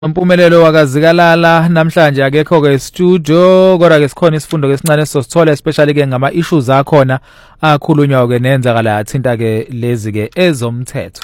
Umpumelelo wakazikalala namhlanje akekho ke studio kodwa ke sikhona isifundo ke sincane sosithola especially ke ngama issues akhona akhulunywa ke nenzakala athinta ke lezi ke ezomthetho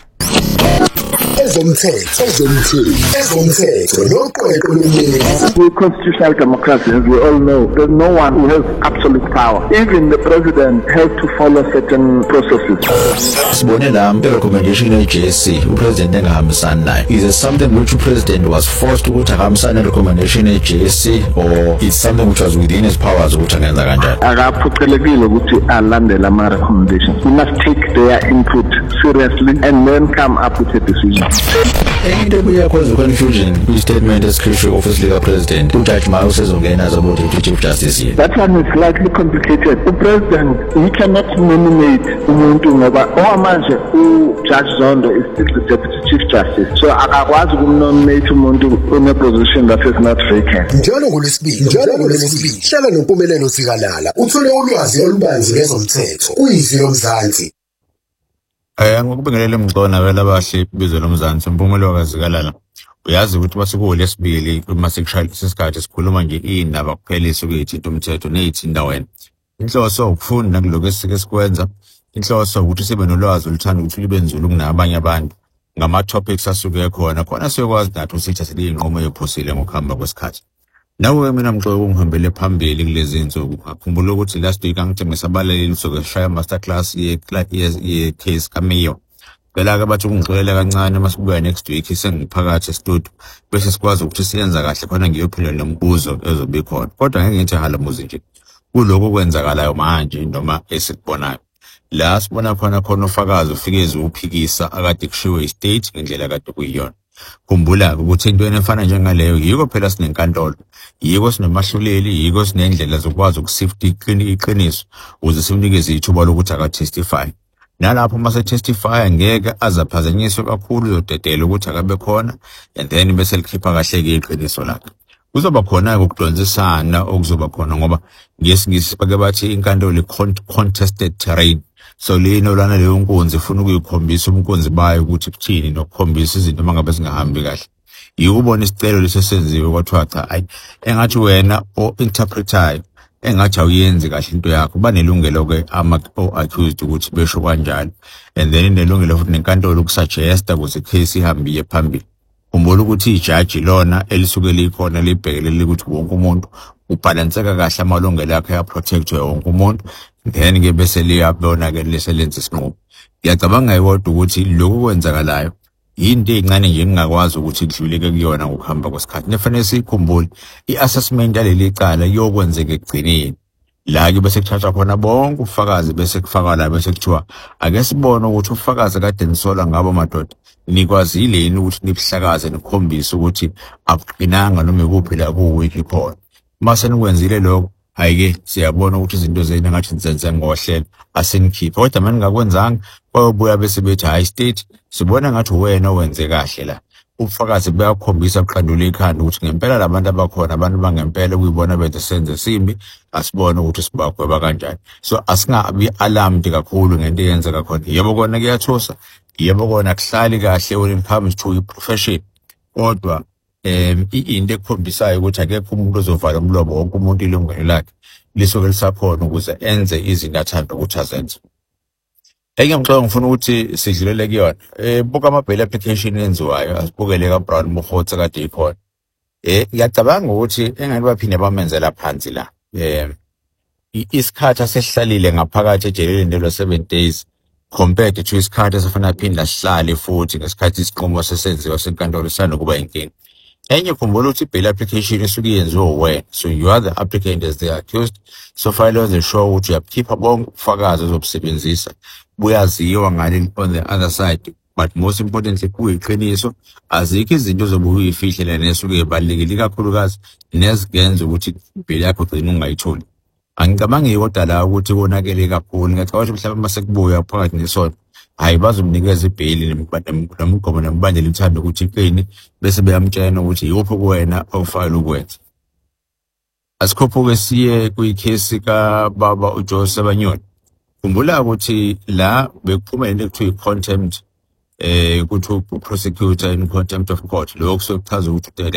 noqweqwe lomlilo. We're constitutional democracy, as we all know. There's no one who has absolute power. Even the president has to follow certain processes. Sibone la recommendation ye-JSC upresident engahambisani nayo. Is it something which the president was forced ukuthi ahambisane recommendation ye-JSC, or it's something which was within his powers ukuthi angenza kanjani? Akaphoqelekile ukuthi alandele ama recommendations. We must take their input seriously and then come up with a decision. Into kuyakwenza confusion kwi-statement esikhishwe office lika-president. Ujudge Mao sezongena as about the chief justice here. That one is slightly complicated. The president, he cannot nominate umuntu ngoba manje uJudge Zondo is still the deputy chief justice. So akakwazi ukumnominate umuntu in a position that is not vacant. Njalo ngolesibili hlala nompumelelo sikalala uthole ulwazi olubanzi ngezomthetho uyizilo mzansi. Ngokubingelela emgcona vele abahle bizwe lomzansi umpumelelo wakazikalala. Uyazi ukuthi basekuwolesibili uma sekushaya isikhathi sikhuluma nje indaba kuphelisa ukuyithinta umthetho neyithinta wena. Inhloso ukufunda kuloko esike sikwenza. Inhloso ukuthi sibe nolwazi oluthanda ukuthi libe nzulu kunabanye abantu ngama topics asuke khona siyokwazi nathi ukuthi sithathe inqomo ephusile ngokuhamba kwesikhathi. Nawe mina mxoko ungihambele phambili kulezi insuku. Akhumbula ukuthi last week angithembisa abaleli soke shaya masterclass ye case Cameo. Phela ke bathi ungixolela kancane masibuya next week sengiphakathi estudio bese sikwazi ukuthi siyenza kahle khona ngiyophendula nombuzo ezobe khona. Kodwa ngeke ngithi halamuzi nje. Kuloko kwenzakalayo manje noma esikubonayo. La sibona khona ufakazi ufikeze uphikisa akade kushiwo istate ngendlela kade kuyiyona. Khumbula ukuthi into efana njengaleyo yiko phela sinenkantolo, yiko sinemahluleli, yiko sinendlela zokwazi ukusifta iqiniso ukuze simnikeze ithuba lokuthi akatestify. Nalapho mase testify ngeke azaphazanyiswe kakhulu yodedela ukuthi akabe khona and then bese likhipha kahle ke iqiniso lakhe. Kuzoba khona ukudonzisana okuzoba khona ngoba ngesingisi bake bathi inkantolo contested terrain. So lino lana leyo nkonzi ufuna ukuyikhombisa umkonzi bayo ukuthi kuthini nokukhombisa izinto mangabe singahambi kahle. Yikubona isicelo lesesenziwe kwathiwa cha engathi wena o-interpretayo engathi awuyenzi kahle into yakho banelungelo ke accused ukuthi besho kanjalo and then inelungelo futhi nenkantolo ukusuggesta ukuze case ihambe phambili. Umbona ukuthi ijaji lona elisuke likhona libhekelele ukuthi wonke umuntu ubalanseka kahle amalungelo akhe ya-protectwe wonke umuntu then ke bese liyabona ke leselenza isinqumo. Ngiyacabanga yodwa ukuthi lokho kwenzakalayo into encane nje engakwazi ukuthi kudluleke kuyona ngokuhamba kwesikhathi. Nefanele sikhumbule i-assessment yaleli cala yokwenzeka ekugcineni. La ke bese kuthathwa khona bonke ufakazi bese kufaka la bese kuthiwa ake sibone ukuthi ufakazi kade nisola ngabo madoda nikwazile yini ukuthi nibuhlakaze nikhombise ukuthi akuqinanga noma ikuphi la kuwiki khona. Mase nikwenzile lokho hayike siyabona ukuthi izinto zenu ngathi nizenze ngohlelo asenikhiphe kodwa manje ngakwenzanga bayobuya bese bethi high state sibona ngathi wena owenze kahle la. Ubufakazi buyakhombisa uqandula ikhanda ukuthi ngempela labantu abakhona abantu bangempela kuyibona bethe senze simbi asibone ukuthi sibagweba kanjani. So asingabi alarmed kakhulu ngento eyenzeka khona. Yebo kona kuyathosa, yebo kona kuhlali kahle when it comes to i-profession, kodwa into ekhombisayo ukuthi akekho umuntu ozovala umlomo wonke umuntu ilungelo lakhe lisuke lisakhona ukuze enze izinto athanda ukuthi azenze. Enye ngixoxa ngifuna ukuthi sidlulele kuyona. Buka ama-bail application enziwayo asibukele kaBrown Mokgotsi kade ikhona. Ngiyacabanga ukuthi engani baphinde bamenzela phansi la. Isikhathi asehlalile ngaphakathi ejeleni ndelo 7 days compared to isikhathi esifana phinde asihlale futhi ngesikhathi isinqumo sesenziwa senkantolo sanokuba inkinga. Enye khumbula ukuthi i-bail application isuke yenziwe wena. So you are the applicant as the accused. So file wenze sure ukuthi uyakhipha bonke ubufakazi ozobusebenzisa. Buyaziwa ngale on the other side. But most importantly kuyiqiniso azikho izinto ozobe uyifihle nesuke ebalekile kakhulukazi nezigenza ukuthi i-bail yakho ugcine ungayitholi. Angicabangi kodwa la ukuthi konakele kakhulu ngicabanga ukuthi mhlawumbe mase kubuya phakathi nesonto hayi bazomnikeza i-bail nomgomo nembandela ithanda ukuthi iqini bese beyamtshela ukuthi yopho kuwena awufile ukwenza. Asikhophuke siye kuyicase kaBaba uJoseph Banyoni. Khumbula ukuthi la bekuphuma into ekuthiwa i-contempt ukuthi uprosecutor in contempt of court lokho sokuchaza ukuthi